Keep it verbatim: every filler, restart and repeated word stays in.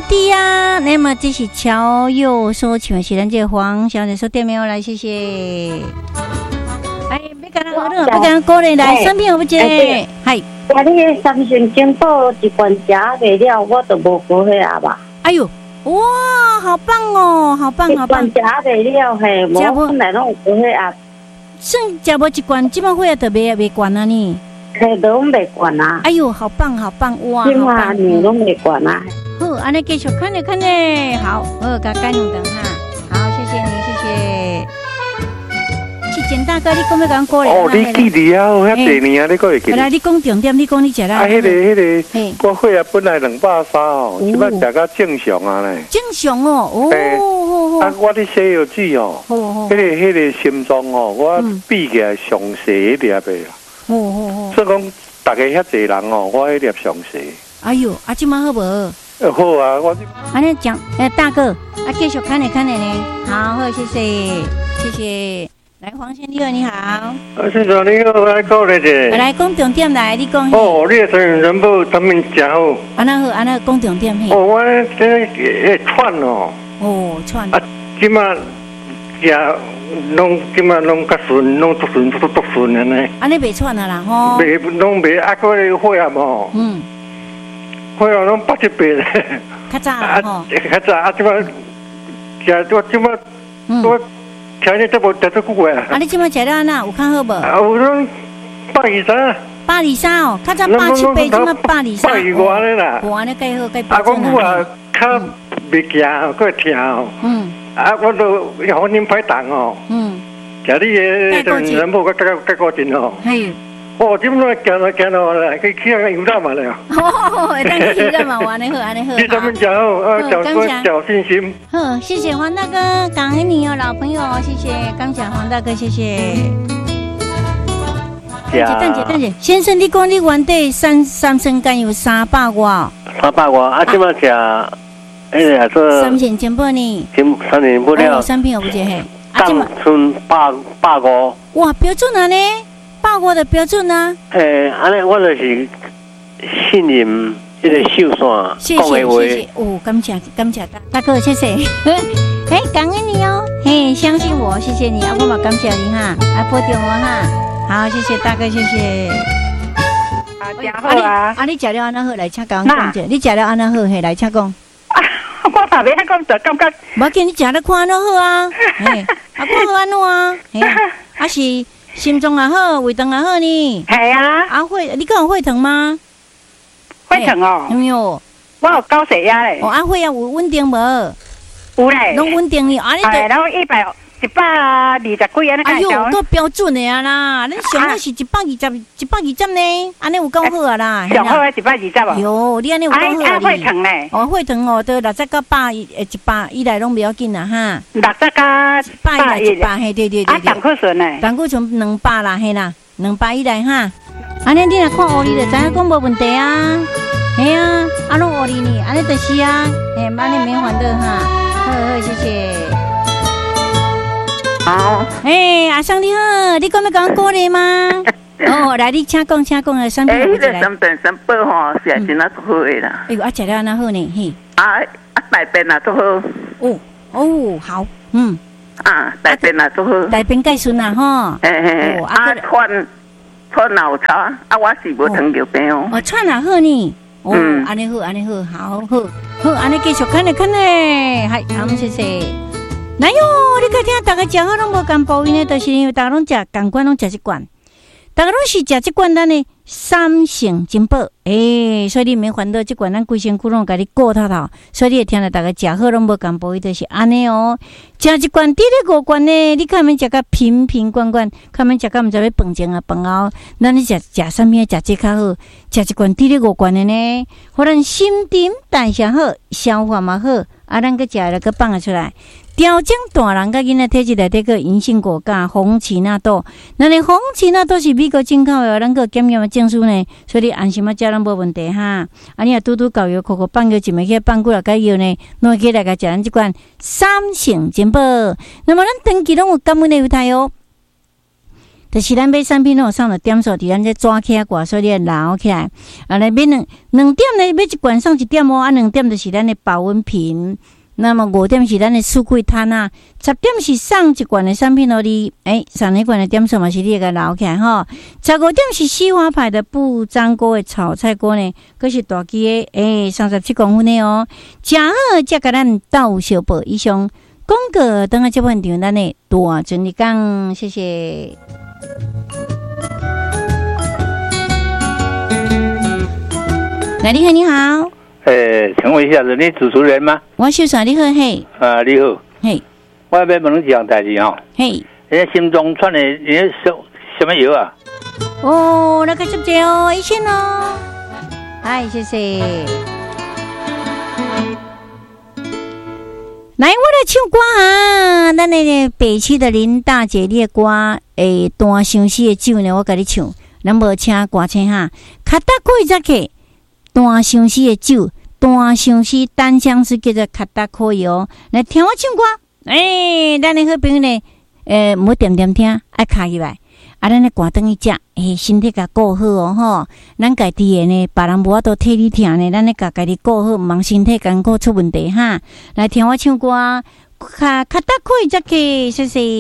弟啊，那么这是乔佑所请的是咱这黄小姐说店没有来，谢谢。哎，别跟他喝了，别跟他鼓励来，生病有不接？嗨， 我你的三星金宝一罐食袂了，我都无过去啊吧。 哎呦，哇，好棒哦，好棒，好棒！ 一罐食袂了嘿，无本来拢有过去啊。 剩食无一罐，即摆会得袂袂罐啊你？ 嘿，拢袂罐啊。 哎呦，好棒，好棒，哇， 好棒！你拢袂罐啊。 好，安尼继续看着看着，好，好，甲干两顿哈。好，谢谢你，谢谢。是简大哥，你讲要讲过来。 哦，你记得啊，遐第年啊，你个会记得。 来，你讲重点，你讲你食啦。 啊，迄个迄个，我血啊本来两百三哦，即摆食到正常啊咧。 正常哦，哦。 啊，我咧西药剂哦，迄个迄个心脏哦，我比起来上细一粒的啦。 哦哦哦。 所以讲，大家遐济人哦，我迄粒上细。 哎呦，啊，即马好无？ 好啊，我。 安尼讲，诶，大哥，啊，继续看你看你呢。好，好，谢谢，谢谢。来，黄先生你好。啊， 先生你好，来讲咧者。 来讲重点来，你讲。 哦，你的三元人保他们真好。 安那好，安那讲重点嘿。 哦，我这会喘哦。 哦，喘。 啊，即马食拢即马拢较顺，拢足顺，足足顺安尼。 安尼袂喘啊啦吼。 袂拢袂啊，个血压无。嗯。血压拢八七八咧。 较早啦吼。 较早啊，即马食我即马我。听你都无得做久啊！ 啊，你即摆食了安那有较好无？ 啊，有种百二三。 百二三哦，较早八七八，即摆百二三。 百二外咧啦。 哦，安尼介好，介标准啊。啊，我啊较袂惊，佫会疼哦。嗯。啊，我都好啉歹糖哦。嗯。食你个人人无甲甲甲高真哦。嘿。哦，即摆行来行落来，去去个游览嘛了。 哦，会当去游览嘛，安尼好，安尼好。 你咱们讲好，啊，小哥小信心。 好，谢谢黄大哥，感恩你哦，老朋友，谢谢，刚讲黄大哥，谢谢。蛋姐，蛋姐，蛋姐，先生，你讲你原底三三升甘有三百外。 三百外，啊，即摆食，迄个做。 三线钱不呢？ 钱三线不了。 三片有不接嘿？ 啊，即摆剩百百五。 哇，标准啊呢？百五的标准啊！ 诶，安尼我就是信任这个秀山谢谢谢谢哦，感谢感谢大大哥，谢谢。哎，感恩你哦，嘿，相信我，谢谢你啊，我嘛感谢你哈，啊，拨电话哈，好，谢谢大哥，谢谢。 啊，真好啊！ 啊，你食了安那好，来请讲讲者，你食了安那好，嘿，来请讲。 啊，我头边讲就感觉， 无紧，你食了看都好啊，嘿，啊，看好安怎啊？嘿，啊是。心脏也好，胃肠也好呢。 系啊。 啊会，你讲有血糖吗？ 血糖哦。 有没有？ 我有高血压嘞。 哦，啊血压有稳定无？ 有嘞。 拢稳定哩，啊你。 哎，然后一百一百二十几安尼。 哎呦，够标准的啊啦！恁上好是一百二十，一百二十呢，安尼有够好啊啦。 上好诶，一百二十哦。 哟，你安尼有够好啊！ 啊，血糖嘞？ 哦，血糖哦，都六十到百诶一百以内拢不要紧啦哈。 六十到百以内一百，嘿对对对。 啊，胆固醇嘞？ 胆固醇两百啦，嘿啦，两百以内哈。安尼你若看护理就知影讲无问题啊。嘿啊，啊拢护理呢，安尼就是啊，嘿，安尼免烦恼哈。好好，谢谢。 好， 哎，阿生你好，你讲要讲鼓励吗？哦，来，你请讲，请讲的产品有几来？ 哎，三顿三宝吼，是真啊足好的啦。 哎呦，啊，食了安那好呢，嘿。 啊啊，大便啊足好。 哦哦，好，嗯。 啊，大便啊足好。 大便介顺啊，吼。 嘿嘿。啊，喘喘脑差，啊，我是无糖尿病哦。 哦，喘也好呢。哦，安尼好，安尼好，好好好，安尼继续看咧看咧，系，好，谢谢。来哟，你看听大家食好拢无共步因呢，就是因为大家拢食共款，拢食一罐，大家拢是食一罐咱的三成金宝，诶、欸，所以你免烦恼，这罐咱规身躯拢甲你顾透透，所以你会听到大家食好拢无共步，伊就是安尼哦。食一罐滴咧五罐呢，你看免食甲瓶瓶罐罐，看免食甲毋知要饭前啊饭后，咱你食食啥物食这较好，食一罐滴咧五罐的呢，互咱心情代谢好，消化嘛好，啊，咱个食了个放出来。调整大人甲囡仔体质内底个银杏果苷、红奇纳豆，那你红奇纳豆是美国进口的，咱个检验的证书呢，所以你安心啊，食拢无问题哈。啊，你啊拄拄搞药，口口放药，一枚去放几落个药呢，弄起来个食咱即款三成金宝。那么咱长期拢有感恩的犹太哦。 就是咱买产品拢有送着点数伫咱这抓起来挂，所以你留起来。啊，来买两两点呢，买一罐送一点哦，啊，两点就是咱的保温瓶。那么五点是咱的书柜摊啊，十点是送一罐的产品互你，诶，送一罐的点数嘛是你个留起来吼。十五点是西华牌的不粘锅的炒菜锅呢，佫是大机的，诶，三十七公分的哦，食好才甲咱到小报以上。广告等下这份场咱的大整理讲，谢谢。来，你好，你好。 诶，请问一下，是你主持人吗？ 我秀嫂，你好，嘿。 啊，你好。 嘿。 我要问你一样代志吼。 嘿。 你心中穿的你什什么药啊？ 哦，那个谢谢哦，一线哦。哎，谢谢。来，我来唱歌啊！咱那个北区的林大姐，你的歌诶，单相思的酒呢，我甲你唱。咱无请歌星哈，卡达可以再去。单相思的酒，单相思单相思叫做卡达可以哦。来听我唱歌，诶、欸，咱的好朋友呢，诶、欸，唔好点点听，爱卡起来。啊，咱的歌等伊食，诶、欸，身体甲顾好哦吼。咱家己的呢，别人无法度替你听呢，咱咧家家己顾好，毋通身体艰苦出问题哈。来听我唱歌，卡卡达可以再去，谢谢。